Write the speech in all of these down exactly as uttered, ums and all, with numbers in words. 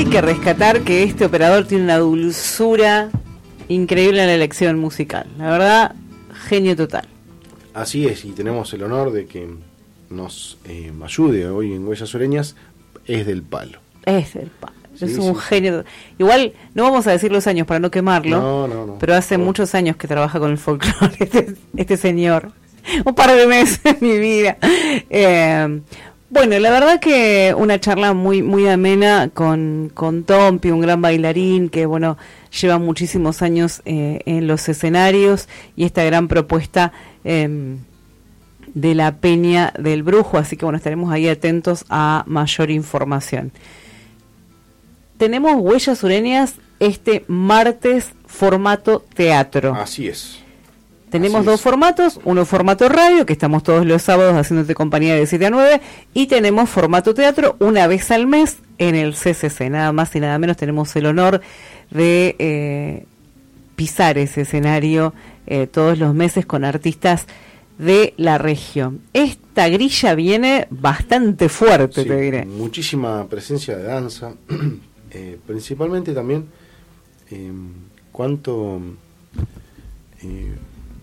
hay que rescatar que este operador tiene una dulzura increíble en la elección musical. La verdad, genio total. Así es, y tenemos el honor de que nos eh, ayude hoy en Huellas Sureñas. Es del palo. Es del palo. Sí, es un sí, genio. Sí. Igual, no vamos a decir los años para no quemarlo, no, no, no, pero hace no. muchos años que trabaja con el folclore este, este señor. Un par de meses en mi vida. Eh, bueno, la verdad que una charla muy muy amena con, con Tompi, un gran bailarín que, bueno, lleva muchísimos años eh, en los escenarios, y esta gran propuesta eh, de la Peña del Brujo, así que, bueno, estaremos ahí atentos a mayor información. Tenemos Huellas Sureñas este martes, formato teatro. Así es. Tenemos Así dos es. formatos, uno formato radio, que estamos todos los sábados haciéndote compañía de siete a nueve, y tenemos formato teatro una vez al mes en el C C C. Nada más y nada menos tenemos el honor de eh, pisar ese escenario eh, todos los meses con artistas de la región. Esta grilla viene bastante fuerte, Sí, te diré. muchísima presencia de danza, eh, principalmente también eh, cuánto... Eh,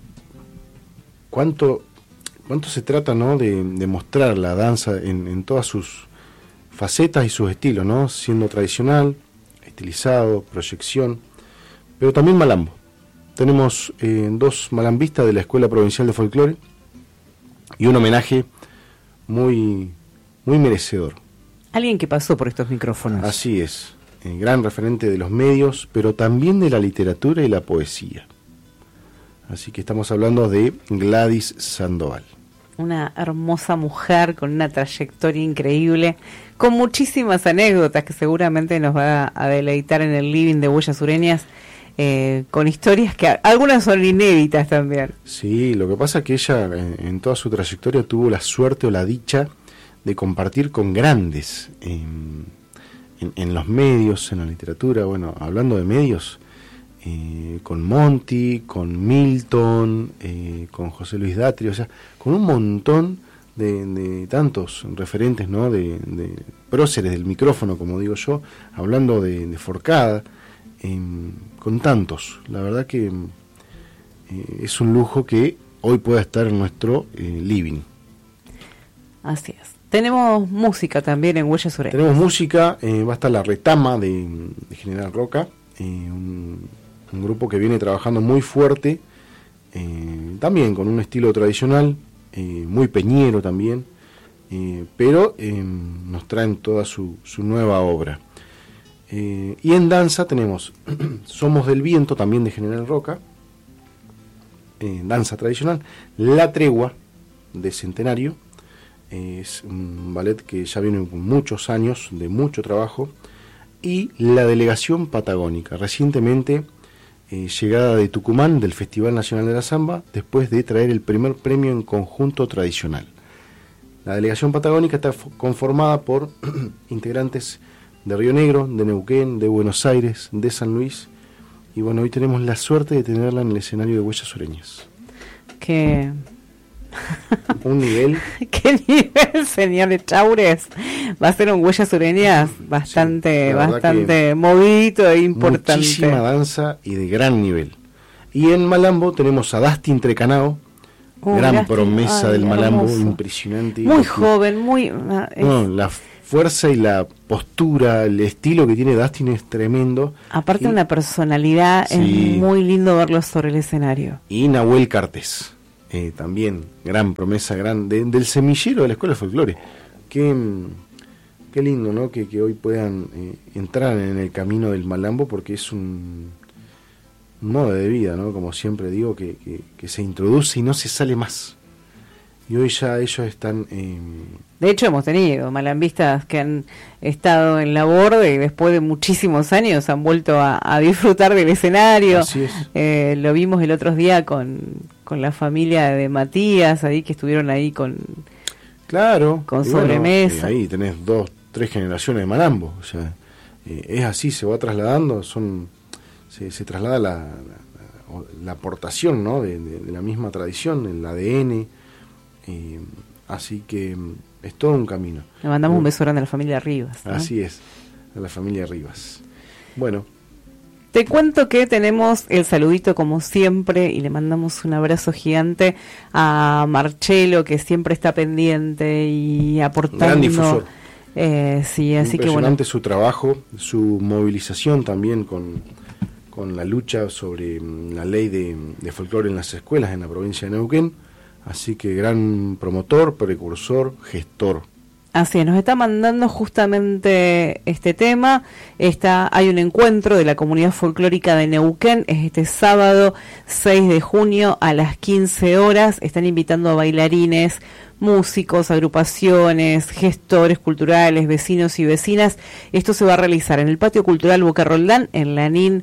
cuánto cuánto se trata, ¿no?, de, de mostrar la danza en, en todas sus facetas y sus estilos, ¿no?, siendo tradicional, estilizado, proyección, pero también malambo. Tenemos eh, dos malambistas de la Escuela Provincial de Folclore y un homenaje muy muy merecedor. Alguien que pasó por estos micrófonos. Así es, eh, gran referente de los medios, pero también de la literatura y la poesía. Así que estamos hablando de Gladys Sandoval. Una hermosa mujer con una trayectoria increíble, con muchísimas anécdotas que seguramente nos va a deleitar en el living de Huellas Sureñas, eh, con historias que a, algunas son inéditas también. Sí, lo que pasa es que ella en, en toda su trayectoria tuvo la suerte o la dicha de compartir con grandes en, en, en los medios, en la literatura. Bueno, hablando de medios, Eh, con Monti, con Milton, eh, con José Luis Datri, o sea, con un montón de, de tantos referentes, ¿no?, de, de próceres del micrófono, como digo yo, hablando de, de Forcada, eh, con tantos. La verdad que eh, es un lujo que hoy pueda estar en nuestro eh, living. Así es. Tenemos música también en Huellas Sureñas. Tenemos música, eh, va a estar La Retama de, de General Roca, eh, un un grupo que viene trabajando muy fuerte, eh, también con un estilo tradicional, eh, muy peñero también, eh, pero eh, nos traen toda su, su nueva obra. Eh, y en danza tenemos Somos del Viento, también de General Roca, eh, danza tradicional, La Tregua, de Centenario, eh, es un ballet que ya viene con muchos años, de mucho trabajo, y La Delegación Patagónica, recientemente Eh, llegada de Tucumán del Festival Nacional de la Zamba, después de traer el primer premio en conjunto tradicional. La delegación patagónica está conformada por integrantes de Río Negro, de Neuquén, de Buenos Aires, de San Luis, y bueno, hoy tenemos la suerte de tenerla en el escenario de Huellas Sureñas. Que... Un nivel... ¿Qué nivel, señor Chaures? Va a ser un Huellas Sureñas bastante, sí, bastante movidito e importante. Muchísima danza y de gran nivel. Y en Malambo tenemos a Dustin Trecanao, uh, gran Dustin, promesa ay, del Malambo, hermoso. Impresionante. Muy joven, muy... Es... No, la fuerza y la postura, el estilo que tiene Dustin es tremendo. Aparte y, una personalidad, sí. Es muy lindo verlo sobre el escenario. Y Nahuel Cartés. Eh, también gran promesa, gran de, del semillero de la Escuela de Folclore. Qué, qué lindo, ¿no?, que, que hoy puedan eh, entrar en el camino del Malambo, porque es un, un modo de vida, ¿no?, como siempre digo, que, que, que se introduce y no se sale más. Y hoy ya ellos están... Eh... De hecho hemos tenido malambistas que han estado en la borde y después de muchísimos años han vuelto a, a disfrutar del escenario. Así es. Eh, lo vimos el otro día con, con la familia de Matías, ahí que estuvieron ahí con... Claro. Con sobremesa. Bueno, ahí tenés dos, tres generaciones de malambo. O sea, eh, es así, se va trasladando, son se, se traslada la, la, la aportación, ¿no?, de, de, de la misma tradición, el A D N. Eh, así que es todo un camino. Le mandamos uh, un beso grande a la familia Rivas, ¿no? Así es. a la familia Rivas. Bueno. Te cuento que tenemos el saludito como siempre y le mandamos un abrazo gigante a Marcelo, que siempre está pendiente y aportando. Gran difusor. Eh, sí, así que bueno. Impresionante su trabajo, su movilización también con, con la lucha sobre la ley de, de folclore en las escuelas en la provincia de Neuquén. Así que gran promotor, precursor, gestor. Así es, nos está mandando justamente este tema. Está, hay un encuentro de la comunidad folclórica de Neuquén, es este sábado seis de junio a las quince horas. Están invitando a bailarines, músicos, agrupaciones, gestores culturales, vecinos y vecinas. Esto se va a realizar en el Patio Cultural Boca Roldán, en Lanín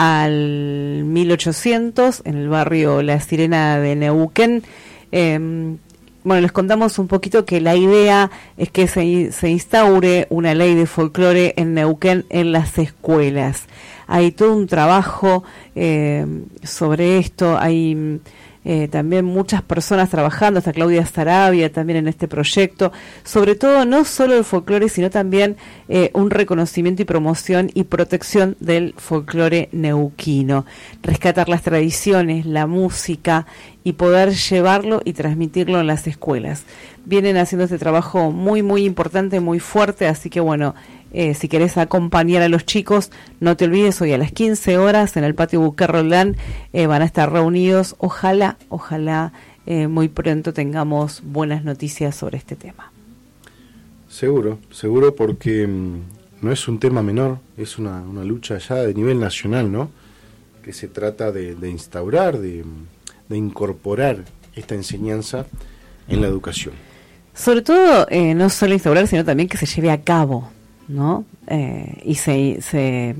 al mil ochocientos, en el barrio La Sirena de Neuquén. Eh, Bueno, les contamos un poquito que la idea es que se, se instaure una ley de folclore en Neuquén en las escuelas. Hay todo un trabajo eh, sobre esto, hay eh, también muchas personas trabajando, está Claudia Sarabia también en este proyecto, sobre todo no solo el folclore, sino también eh, un reconocimiento y promoción y protección del folclore neuquino, rescatar las tradiciones, la música y poder llevarlo y transmitirlo en las escuelas. Vienen haciendo este trabajo muy, muy importante, muy fuerte, así que bueno, eh, si querés acompañar a los chicos, no te olvides, hoy a las quince horas en el Patio Boca Roldán eh, van a estar reunidos. Ojalá, ojalá eh, muy pronto tengamos buenas noticias sobre este tema. Seguro, seguro, porque mmm, no es un tema menor, es una, una lucha ya de nivel nacional, ¿no? Que se trata de, de instaurar, de... de incorporar esta enseñanza en la educación. Sobre todo, eh, no solo instaurar, sino también que se lleve a cabo, ¿no? Eh, y se, se,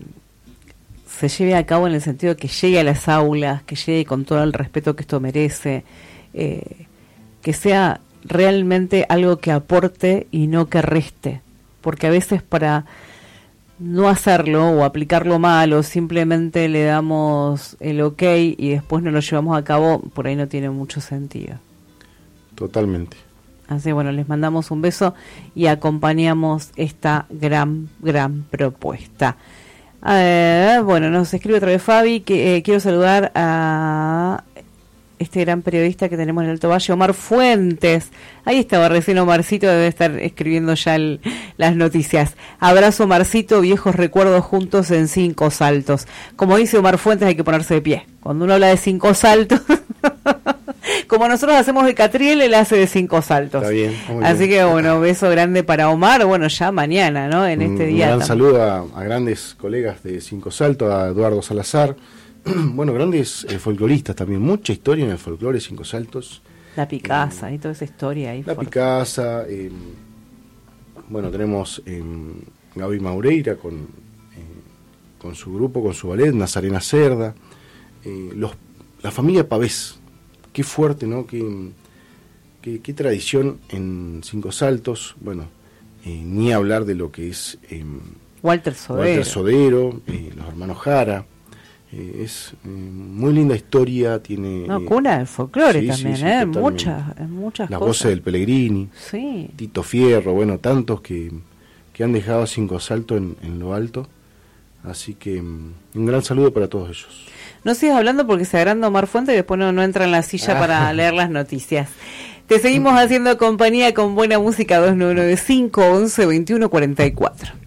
se lleve a cabo en el sentido de que llegue a las aulas, que llegue con todo el respeto que esto merece, eh, que sea realmente algo que aporte y no que reste, porque a veces para no hacerlo o aplicarlo mal o simplemente le damos el ok y después no lo llevamos a cabo, por ahí no tiene mucho sentido. Totalmente. Así bueno, les mandamos un beso y acompañamos esta gran, gran propuesta. Eh, bueno, nos escribe otra vez Fabi, que eh, quiero saludar a este gran periodista que tenemos en el Alto Valle, Omar Fuentes. Ahí estaba recién Omarcito, debe estar escribiendo ya el, las noticias. Abrazo Omarcito, viejos recuerdos juntos en Cinco Saltos. Como dice Omar Fuentes, hay que ponerse de pie. Cuando uno habla de Cinco Saltos, como nosotros hacemos de Catriel, él hace de Cinco Saltos. Está bien. Así que bueno, beso grande para Omar. Bueno, ya mañana, ¿no? En este un, día. Un gran también. saludo a, a grandes colegas de Cinco Saltos, a Eduardo Salazar. Bueno, grandes eh, folcloristas también, mucha historia en el folclore Cinco Saltos. La Picasa eh, y toda esa historia ahí. La fuerte. Picasa, eh, bueno, tenemos eh, Gaby Maureira con, eh, con su grupo, con su ballet, Nazarena Cerda, eh, los, la familia Pavés, qué fuerte, ¿no? Qué, qué, qué tradición en Cinco Saltos, bueno, eh, ni hablar de lo que es eh, Walter Sodero, Walter Sodero eh, los hermanos Jara. Eh, es eh, muy linda historia, tiene... No, cuna del folclore sí, también, sí, sí, ¿eh? Muchas, muchas Las cosas. voces del Pellegrini, sí. Tito Fierro, bueno, tantos que, que han dejado a Cinco Saltos en, en lo alto. Así que um, un gran saludo para todos ellos. No sigas hablando porque se agranda Omar Fuente y después no, no entra en la silla ah. para leer las noticias. Te seguimos haciendo compañía con buena música. Dos nueve nueve cinco once veintiuno cuarenta y cuatro.